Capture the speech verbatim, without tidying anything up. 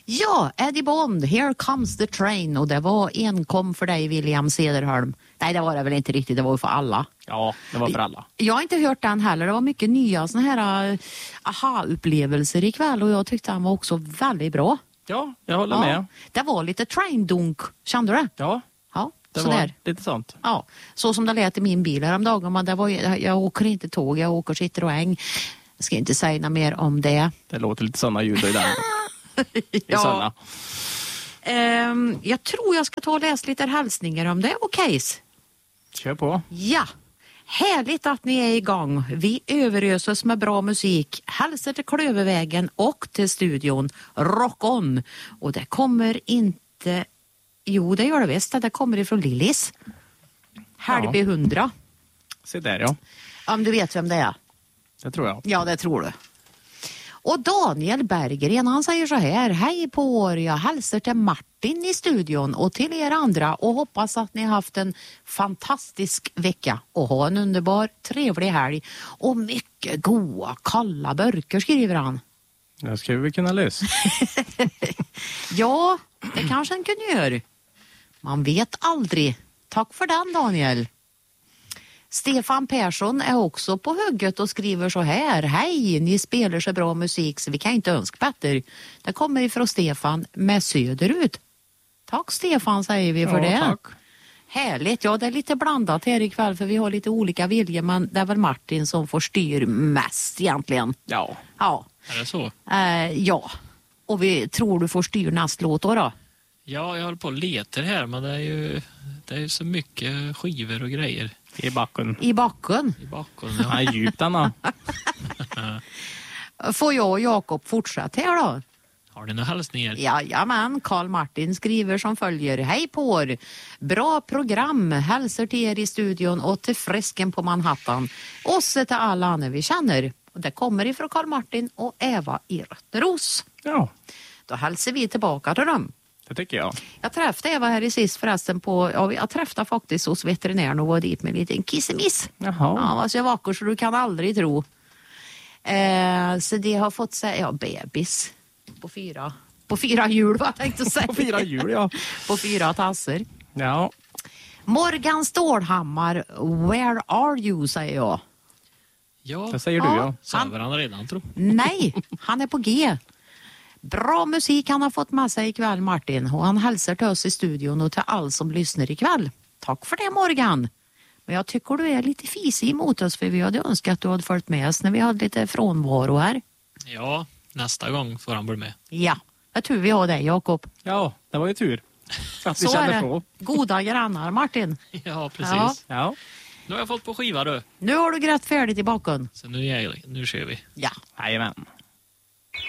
Ja, Eddie Bond, Here Comes the Train. Och det var enkom för dig, William Cederholm. Nej, det var det väl inte riktigt, det var för alla. Ja, det var för alla. Jag har inte hört den heller, det var mycket nya såna här uh, aha-upplevelser ikväll. Och jag tyckte han var också väldigt bra. Ja, jag håller Ja, med. det var lite train-dunk, kände du det? Ja, Ja, det så var där. lite sånt. Ja, så som det lät i min bil häromdagen. Men det var, jag åker inte tåg, jag åker Citroën. Jag ska inte säga något mer om det. Det låter lite sådana ljud i den. Ja. Um, jag tror jag ska ta och läsa lite hälsningar om det. Okej. Kör på. Ja. Härligt att ni är igång. Vi överöses med bra musik. Hälsar till Klövervägen och till studion. Rock on. Och det kommer inte... Jo, det gör det visst. Det kommer ifrån Lillis. Halby Ja. hundra. Se där, ja. Om du vet vem det är. Det tror jag. Ja, det tror du. Och Daniel Berggren, han säger så här: hej på er, jag hälsar till Martin i studion och till er andra och hoppas att ni har haft en fantastisk vecka och ha en underbar, trevlig helg och mycket goda, kalla burkar, skriver han. Det ska vi kunna lösa. Ja, det kanske en kunde göra. Man vet aldrig. Tack för den, Daniel. Stefan Persson är också på hugget och skriver så här: hej, ni spelar så bra musik så vi kan inte önska bättre. Det kommer ifrån Stefan med söderut. Tack Stefan, säger vi för Ja, det. tack. Härligt, ja det är lite blandat här ikväll för vi har lite olika viljor, men det är väl Martin som får styr mest egentligen. Ja. Ja. Är det så? Eh, ja, och vi tror du får styr nästa låt då då? Ja, jag håller på och letar här, men det är ju, det är ju så mycket skivor och grejer. I backen. I backen. I backen, Ja, ja. djupt denna. Får jag och Jakob fortsätta här då? Har ni några hälsningar? Jajamän, Karl Martin skriver som följer: hej på er, bra program, hälsar till er i studion och till Fresken på Manhattan och så till alla andra vi känner. Och det kommer ifrån Karl Martin och Eva i Rötteros. Ja, Då hälsar vi tillbaka till dem. det tycker jag. Jag träffade Eva här i sist förresten på, ja, jag träffade faktiskt hos veterinären och var dit med en liten kissemiss. Jaha. Ja, var så vacker så du kan aldrig tro. Eh, så det har fått säga, ja, bebis på fyra, på fyra hjul vad jag tänkte säga. På fyra hjul, ja. På fyra tasser. Ja. Morgan Stålhammar, where are you, säger jag. Ja, Det säger Ja. du, ja. söver han redan, tror Nej, han är på G. Bra musik han har fått med sig ikväll, Martin. Och han hälsar till oss i studion och till all som lyssnar ikväll. Tack för det, Morgan. Men jag tycker du är lite fisig emot oss, för vi hade önskat att du hade följt med oss när vi hade lite frånvaro här. Ja, nästa gång får han bli med. Ja, jag tror vi har dig, Jakob. Ja, det var ju tur. Att vi Så är kände det. så. Goda grannar, Martin. Ja, precis. Ja. Ja. Nu har jag fått på skiva, du. Nu har du grät färdigt i baken. Så nu, är, nu kör vi. Ja. Jajamän.